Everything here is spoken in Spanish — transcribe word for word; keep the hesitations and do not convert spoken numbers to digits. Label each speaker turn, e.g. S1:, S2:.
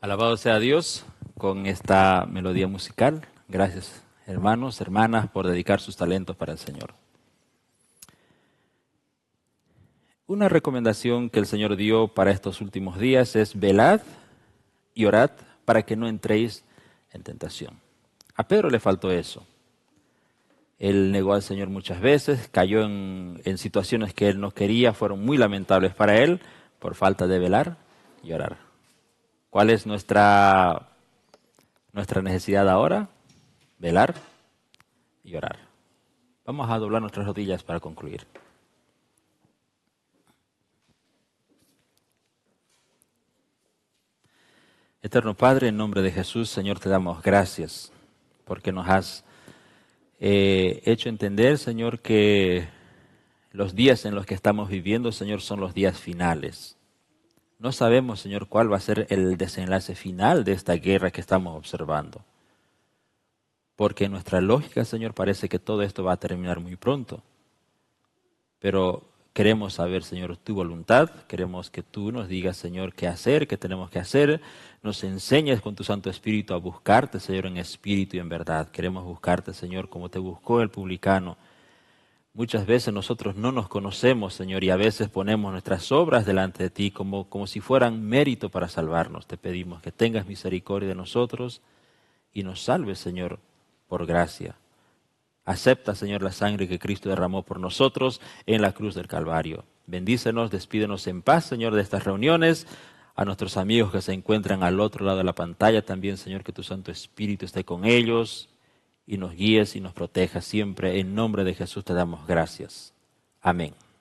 S1: Alabado sea Dios con esta melodía musical. Gracias, hermanos, hermanas, por dedicar sus talentos para el Señor. Una recomendación que el Señor dio para estos últimos días es velad y orad para que no entréis en tentación. A Pedro le faltó eso. Él negó al Señor muchas veces, cayó en, en situaciones que él no quería, fueron muy lamentables para él por falta de velar y orar. ¿Cuál es nuestra, nuestra necesidad ahora? Velar y orar. Vamos a doblar nuestras rodillas para concluir. Eterno Padre, en nombre de Jesús, Señor, te damos gracias porque nos has eh, hecho entender, Señor, que los días en los que estamos viviendo, Señor, son los días finales. No sabemos, Señor, cuál va a ser el desenlace final de esta guerra que estamos observando. Porque en nuestra lógica, Señor, parece que todo esto va a terminar muy pronto. Pero queremos saber, Señor, tu voluntad. Queremos que tú nos digas, Señor, qué hacer, qué tenemos que hacer. Nos enseñes con tu Santo Espíritu a buscarte, Señor, en espíritu y en verdad. Queremos buscarte, Señor, como te buscó el publicano. Muchas veces nosotros no nos conocemos, Señor, y a veces ponemos nuestras obras delante de ti como, como si fueran mérito para salvarnos. Te pedimos que tengas misericordia de nosotros y nos salves, Señor, por gracia. Acepta, Señor, la sangre que Cristo derramó por nosotros en la cruz del Calvario. Bendícenos, despídenos en paz, Señor, de estas reuniones. A nuestros amigos que se encuentran al otro lado de la pantalla también, Señor, que tu Santo Espíritu esté con ellos y nos guíes y nos protejas siempre. En nombre de Jesús te damos gracias. Amén.